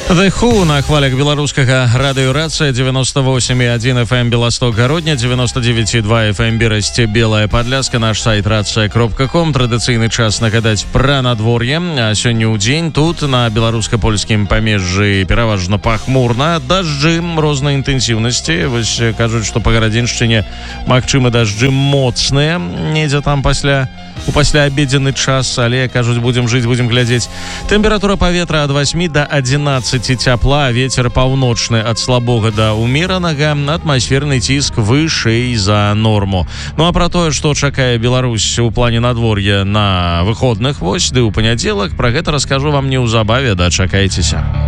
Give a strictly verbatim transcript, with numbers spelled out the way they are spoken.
The Who на хвалях беларускага радыёрацыя девяносто восемь и один эф эм Белосток Городня, девяносто девять и два эф эм Берасти Белая Подляска, наш сайт рация кропка ком. Традыцыйны час нагадаць пра надвор'е. А сёння ў дзень тут на беларуска-польскім памежжы пераважна пахмурна, дажджы рознай інтэнсіўнасці. Вось кажуць, што па гарадзеншчыне магчымы дажджы моцныя недзе там пасля у пасляабедзены час, але кажуць, будзем жыць, будзем глядзець. Тэмпература паветра ад восьмі да адзінаццаці цяпла, вецер паўночны ад слабога да ўмеранага, атмасферны ціск вышэй за норму. Ну а пра тое, што чакае Беларусь у плане надвор'я на выходных, вось, ды ў панядзелак, пра гэта раскажу вам неўзабаве, дачакайцеся.